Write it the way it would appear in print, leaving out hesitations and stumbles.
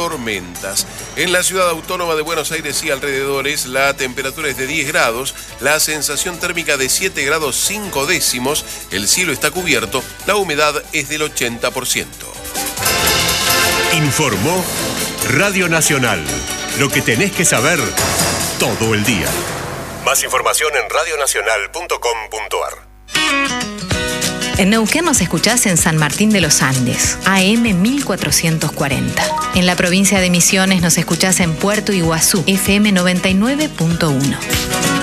tormentas. En la ciudad autónoma de Buenos Aires y alrededores, la temperatura es de 10 grados, la sensación térmica de 7 grados 5 décimos, el cielo está cubierto, la humedad es del 80%. Informó Radio Nacional. Lo que tenés que saber todo el día. Más información en radionacional.com.ar. En Neuquén nos escuchás en San Martín de los Andes, AM 1440. En la provincia de Misiones nos escuchás en Puerto Iguazú, FM 99.1.